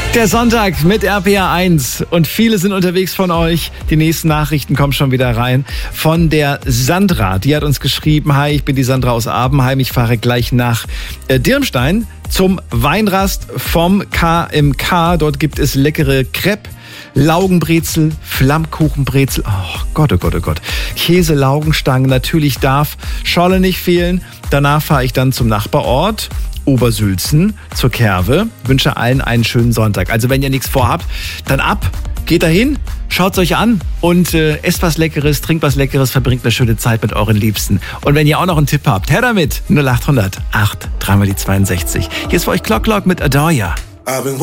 Der Sonntag mit RPA 1 und viele sind unterwegs von euch. Die nächsten Nachrichten kommen schon wieder rein. Von der Sandra, die hat uns geschrieben: Hi, ich bin die Sandra aus Abenheim. Ich fahre gleich nach Dirmstein zum Weinrast vom KMK. Dort gibt es leckere Crepe, Laugenbrezel, Flammkuchenbrezel. Oh Gott, oh Gott, oh Gott. Käse, Laugenstangen, natürlich darf Scholle nicht fehlen. Danach fahre ich dann zum Nachbarort Obersülzen zur Kerwe. Wünsche allen einen schönen Sonntag. Also wenn ihr nichts vorhabt, dann ab, geht dahin, schaut's euch an und esst was Leckeres, trinkt was Leckeres, verbringt eine schöne Zeit mit euren Liebsten. Und wenn ihr auch noch einen Tipp habt, her damit. 0800 8 3 mal die 62. Hier ist für euch Clock mit Adore Ya.